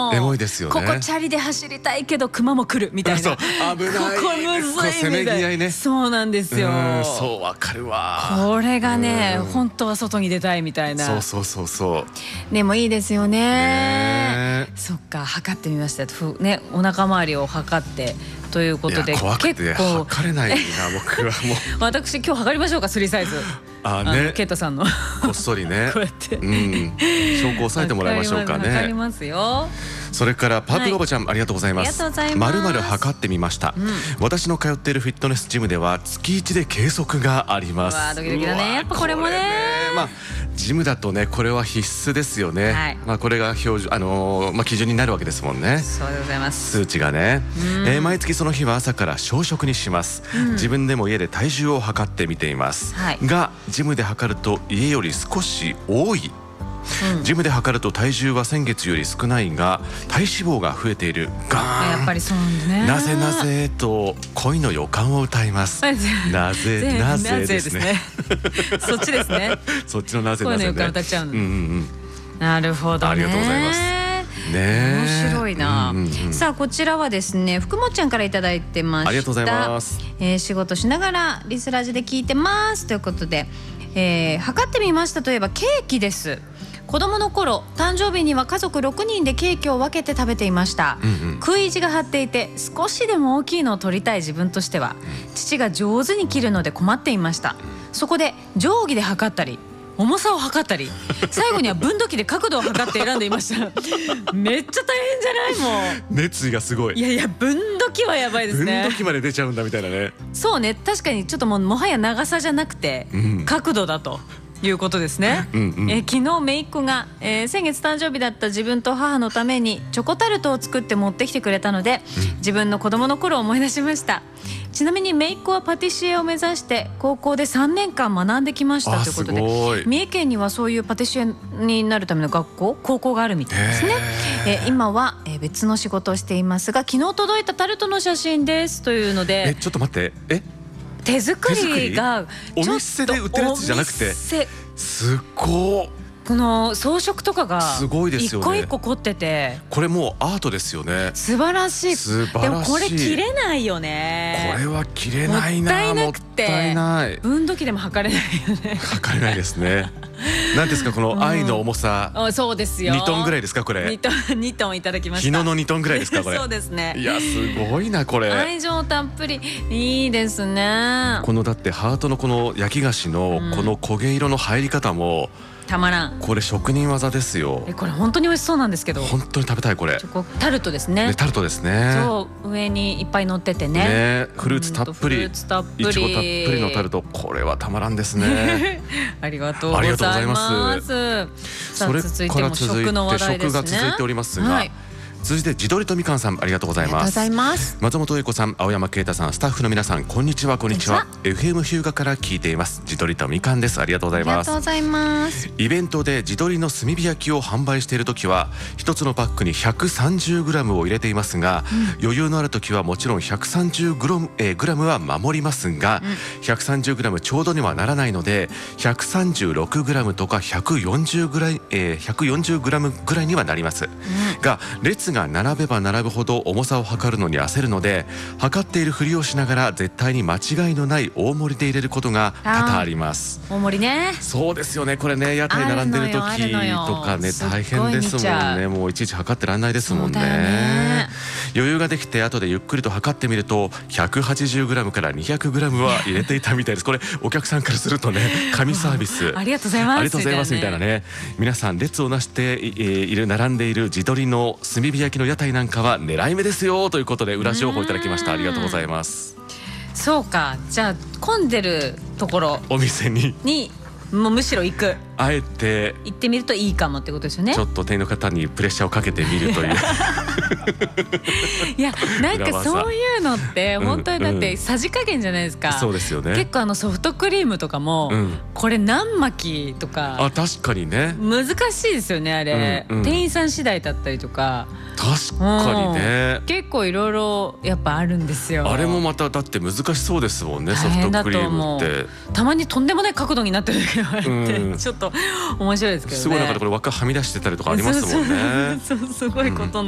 エモいですよね。 ここチャリで走りたいけど熊も来るみたいな。 そう危ない。 ここむずいせめぎ合いね。 そうなんですよ。 そうわかるわ。 これがね本当は外に出たいみたいな。 そうでもいいですよね。そっか測ってみましたね。お腹周りを測ってということで、 怖くて測れないな僕はもう。 私今日測りましょうか3サイズ。ケイトさんのこっそりね。 こうやって証拠を抑えてもらいましょうかね。 測りますよ。 それからパープルおばちゃん、ありがとうございます。まるまる測ってみました、私の通っているフィットネスジムでは月1で計測があります。 ドキドキだね。やっぱこれもね、 ジムだとねこれは必須ですよね。これが標準基準になるわけですもんね。 そうでございます。 数値がね、毎月その日は朝から小食にします、自分でも家で体重を測ってみています、がジムで測ると家より少し多い。ジムで測ると体重は先月より少ないが体脂肪が増えている。ガーン。 やっぱりそうなんね。 なぜなぜと恋の予感を歌います。なぜなぜですね。 そっちですね。 そっちのなぜなぜね。 恋の予感歌っちゃうの。なるほどね。 ありがとうございます。 面白いな。さあこちらはですね福もちゃんからいただいてました。 ありがとうございます。 仕事しながらリスラジで聞いてますということで、測ってみましたといえばケーキです。子供の頃誕生日には家族6人でケーキを分けて食べていました、食い意地が張っていて少しでも大きいのを取りたい自分としては父が上手に切るので困っていました。そこで定規で測ったり重さを測ったり最後には分度器で角度を測って選んでいましためっちゃ大変じゃない？もう熱意がすごい。 いや分度器はやばいですね。 分度器まで出ちゃうんだみたいなね。 そうね、確かにちょっともはや長さじゃなくて角度だということですね。昨日姪っ子が、先月誕生日だった自分と母のためにチョコタルトを作って持ってきてくれたので、自分の子供の頃を思い出しました。ちなみに姪っ子はパティシエを目指して高校で3年間学んできましたということで、三重県にはそういうパティシエになるための高校があるみたいですね。今は別の仕事をしていますが、昨日届いたタルトの写真ですというので、 ちょっと待って、 手作りがお店で売ってるやつじゃなくて、すっごいこの装飾とかがすごいですよね。 一個一個凝ってて、 これもうアートですよね。 素晴らしい。でもこれ切れないよね。 これは切れないな。もったいない。 分度器でも測れないよね。 測れないですね。何ですかこの愛の重さ。 そうですよ。 2トンぐらいですかこれ。 2トンいただきました。 昨日の2トンぐらいですかこれ。 そうですね。 いやすごいなこれ。 愛情たっぷりいいですね。 このだってハートのこの焼き菓子のこの焦げ色の入り方もたまらん。 これ職人技ですよ。 これ本当に美味しそうなんですけど。 本当に食べたいこれ。 タルトですね。 タルトですね。 そう上にいっぱい乗っててね。 フルーツたっぷり、いちごたっぷりのタルト、これはたまらんですね。 ありがとうございます。 それから続いて食が続いておりますが。続いて自撮りとみかんさん、ありがとうございます。松本英子さん、青山啓太さん、スタッフの皆さん、こんにちは。こんにちは。FM 日向から聞いています。自撮りとみかんです。ありがとうございます。 ありがとうございます。 イベントで自撮りの炭火焼きを販売しているときは一つのパックに 130g を入れていますが、余裕のあるときはもちろん 130g は守りますが、130g ちょうどにはならないので 136g とか 140g ぐらいにはなります、が列が並べば並ぶほど重さを測るのに焦るので、測っているふりをしながら絶対に間違いのない大盛りで入れることが多々あります。 大盛りね。 そうですよね。これね、屋台並んでる時とかね、大変ですもんね。もういちいち測ってらんないですもんね。余裕ができて後でゆっくりと測ってみると 180g から 200g は入れていたみたいです。これお客さんからするとね、神サービスありがとうございます、 ありがとうございますみたいなね。皆さん列をなして並んでいる自撮りの炭火焼きの屋台なんかは狙い目ですよということで裏情報いただきました。ありがとうございます。 そうか、じゃあ混んでるところお店にもうむしろ行く、 あえて行ってみるといいかもってことですよね。 ちょっと店員の方にプレッシャーをかけてみるといういや、なんかそういうのって本当にだってさじ加減じゃないですか。 そうですよね。 結構ソフトクリームとかも、これ何巻きとか確かにね、 難しいですよねあれ、店員さん次第だったりとか。 確かにね、 結構いろいろやっぱあるんですよ。 あれもまただって難しそうですもんね、ソフトクリームって。 たまにとんでもない角度になってる時があって、ちょっと面白いですけどね。 すごいなんかこれ輪っかはみ出してたりとかありますもんね。 そうすごいこと